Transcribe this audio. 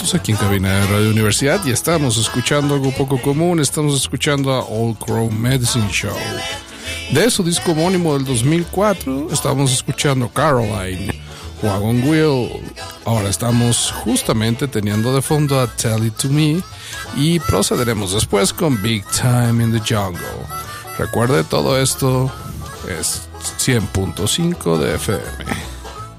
minutos aquí en cabina de Radio Universidad y estamos escuchando algo poco común. Estamos escuchando a Old Crow Medicine Show. De su disco homónimo del 2004 estamos escuchando Caroline, Wagon Wheel. Ahora estamos justamente teniendo de fondo a Tell It To Me y procederemos después con Big Time in the Jungle. Recuerde, todo esto es 100.5 de FM.